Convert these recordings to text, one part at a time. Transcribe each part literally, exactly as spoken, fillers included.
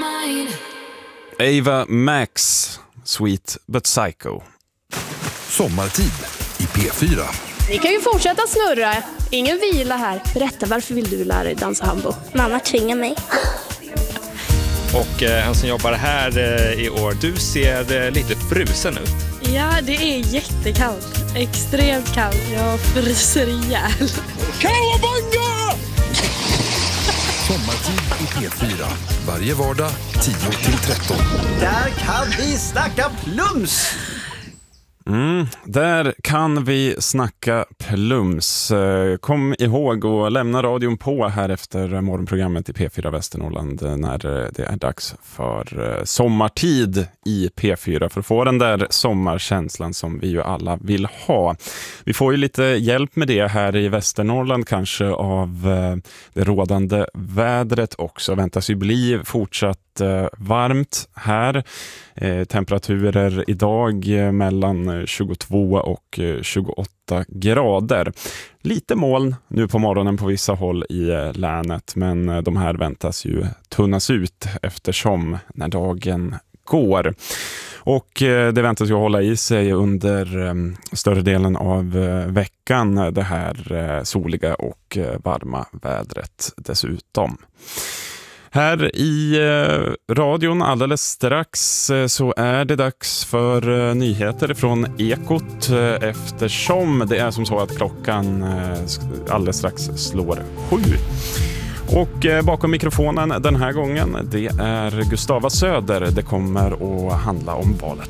Ava Max, Sweet but Psycho. Sommartid i P fyra. Ni kan ju fortsätta snurra. Ingen vila här. Berätta, varför vill du lära dig dansa hambo? Mamma tvingar mig. Och eh, han som jobbar här eh, i år, du ser eh, lite frusen ut. Ja, det är jättekallt. Extremt kallt. Jag fryser ihjäl. Kawabanga! Sommartid i P fyra. Varje vardag tio till tretton. Där kan vi snacka plums! Mm, där kan vi snacka plums. Kom ihåg att lämna radion på här efter morgonprogrammet i P fyra Västernorrland när det är dags för sommartid i P fyra för att få den där sommarkänslan som vi ju alla vill ha. Vi får ju lite hjälp med det här i Västernorrland kanske av det rådande vädret också. Väntas ju bli fortsatt varmt här. Eh, temperaturer idag mellan tjugotvå och tjugoåtta grader. Lite moln nu på morgonen på vissa håll i länet, men de här väntas ju tunnas ut eftersom när dagen går. Och det väntas ju hålla i sig under större delen av veckan, det här soliga och varma vädret dessutom. Här i eh, radion alldeles strax eh, så är det dags för eh, nyheter från Ekot eh, eftersom det är som så att klockan eh, alldeles strax slår sju. Och eh, bakom mikrofonen den här gången det är Gustava Söder. Det kommer att handla om valet.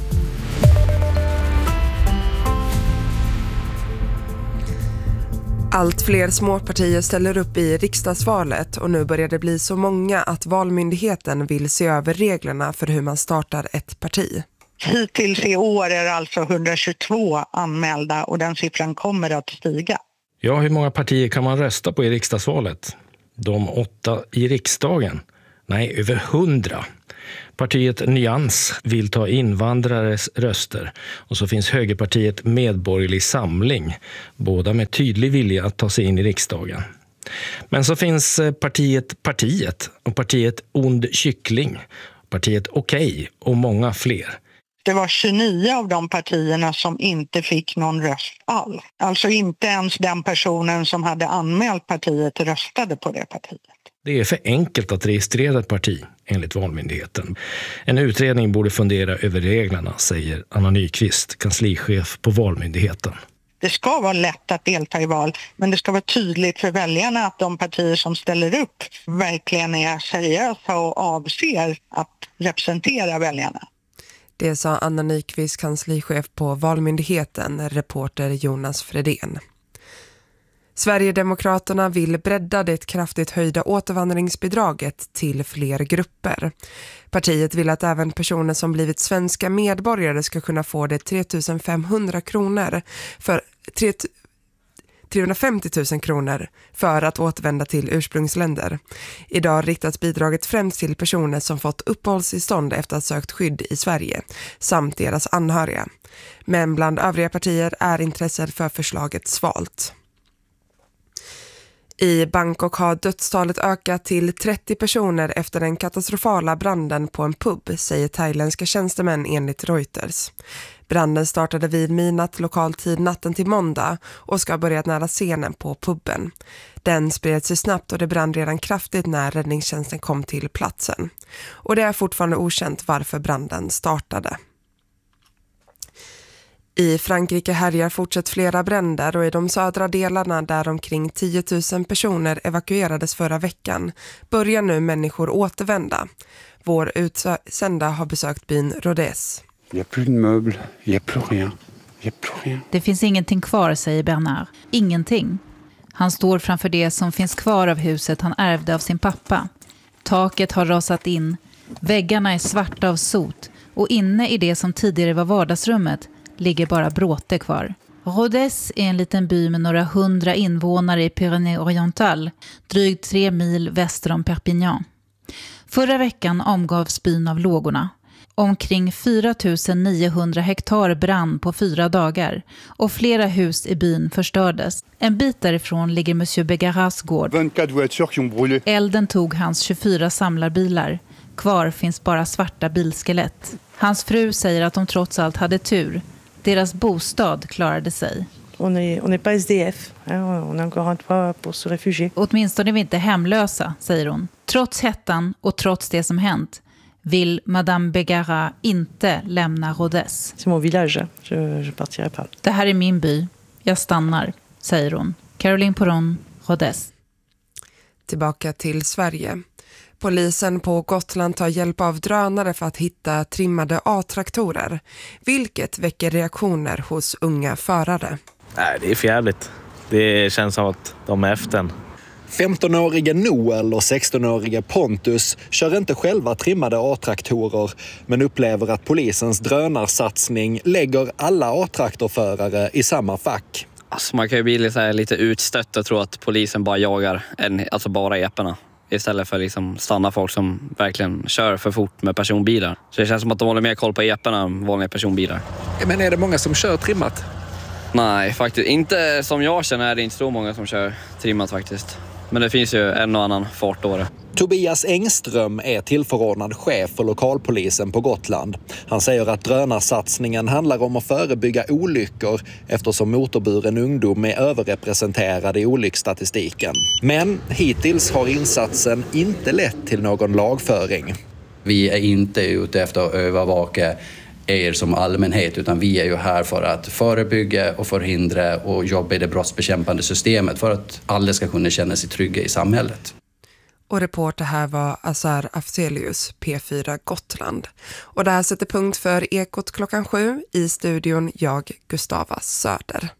Allt fler småpartier ställer upp i riksdagsvalet och nu börjar det bli så många att Valmyndigheten vill se över reglerna för hur man startar ett parti. Hittills i år är det alltså hundratjugotvå anmälda och den siffran kommer att stiga. Ja, hur många partier kan man rösta på i riksdagsvalet? De åtta i riksdagen? Nej, över hundra. Partiet Nyans vill ta invandrares röster och så finns högerpartiet Medborgerlig Samling, båda med tydlig vilja att ta sig in i riksdagen. Men så finns partiet Partiet och partiet Ond Kyckling, partiet Okej och många fler. Det var tjugonio av de partierna som inte fick någon röst alls. Alltså inte ens den personen som hade anmält partiet röstade på det partiet. Det är för enkelt att registrera ett parti, enligt Valmyndigheten. En utredning borde fundera över reglerna, säger Anna Nyqvist, kanslichef på Valmyndigheten. Det ska vara lätt att delta i val, men det ska vara tydligt för väljarna att de partier som ställer upp verkligen är seriösa och avser att representera väljarna. Det sa Anna Nyqvist, kanslichef på Valmyndigheten, reporter Jonas Fredén. Sverigedemokraterna vill bredda det kraftigt höjda återvandringsbidraget till fler grupper. Partiet vill att även personer som blivit svenska medborgare ska kunna få det tre tusen femhundra kronor för trehundrafemtio tusen kronor för att återvända till ursprungsländer. Idag riktas bidraget främst till personer som fått uppehållstillstånd efter att sökt skydd i Sverige samt deras anhöriga. Men bland övriga partier är intresset för förslaget svalt. I Bangkok har dödstalet ökat till trettio personer efter den katastrofala branden på en pub, säger thailändska tjänstemän enligt Reuters. Branden startade vid midnatt lokal tid natten till måndag och ska ha börjat nära scenen på puben. Den spred sig snabbt och det brann redan kraftigt när räddningstjänsten kom till platsen. Och det är fortfarande okänt varför branden startade. I Frankrike härjar fortsatt flera bränder och i de södra delarna där omkring tio tusen personer evakuerades förra veckan börjar nu människor återvända. Vår utsända har besökt byn Rodez. Det finns ingenting kvar, säger Bernard. Ingenting. Han står framför det som finns kvar av huset han ärvde av sin pappa. Taket har rasat in, väggarna är svarta av sot och inne i det som tidigare var vardagsrummet ligger bara bråte kvar. Rodez är en liten by med några hundra invånare i Pyrénées-Oriental, drygt tre mil väster om Perpignan. Förra veckan omgavs byn av lågorna. Omkring fyra tusen niohundra hektar brann på fyra dagar och flera hus i byn förstördes. En bit därifrån ligger Monsieur Begaras gård. Elden tog hans tjugofyra samlarbilar. Kvar finns bara svarta bilskelett. Hans fru säger att de trots allt hade tur. Deras bostad klarade sig. On est, on est pas S D F. On a encore un toit pour se réfugier. Åtminstone är vi inte hemlösa, säger hon. Trots hettan och trots det som hänt vill Madame Begara inte lämna Rodez. C'est mon village. Je, je partirai pas. Det här är min by. Jag stannar, säger hon. Caroline Poron, Rodez. Tillbaka till Sverige. Polisen på Gotland tar hjälp av drönare för att hitta trimmade A-traktorer, vilket väcker reaktioner hos unga förare. Nej, det är förjävligt. Det känns som att de är efter. femtonårige Noel och sextonårige Pontus kör inte själva trimmade A-traktorer men upplever att polisens drönarsatsning lägger alla A-traktorförare i samma fack. Alltså man kan ju bli lite, lite utstött och tro att polisen bara jagar en, alltså bara eporna. Istället för liksom stanna folk som verkligen kör för fort med personbilar. Så det känns som att de håller mer koll på eporna än vanliga personbilar. Men är det många som kör trimmat? Nej, faktiskt. Inte som jag känner är det inte så många som kör trimmat faktiskt. Men det finns ju en och annan fartåre. Tobias Engström är tillförordnad chef för lokalpolisen på Gotland. Han säger att drönarsatsningen handlar om att förebygga olyckor eftersom motorburen ungdom är överrepresenterad i olycksstatistiken. Men hittills har insatsen inte lett till någon lagföring. Vi är inte ute efter att övervaka er som allmänhet utan vi är ju här för att förebygga och förhindra och jobba i det brottsbekämpande systemet för att alla ska kunna känna sig trygga i samhället. Och reporter här var Azar Aftelius, P fyra Gotland. Och det här sätter punkt för Ekot klockan sju. I studion jag, Gustava Söder.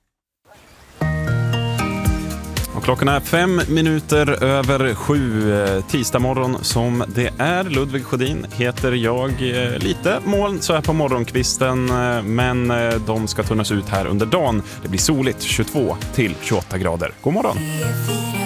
Och klockan är fem minuter över sju, tisdag morgon som det är. Ludvig Sjödin heter jag. Lite moln så här på morgonkvisten, men de ska tunnas ut här under dagen. Det blir soligt, tjugotvå till tjugoåtta grader. God morgon!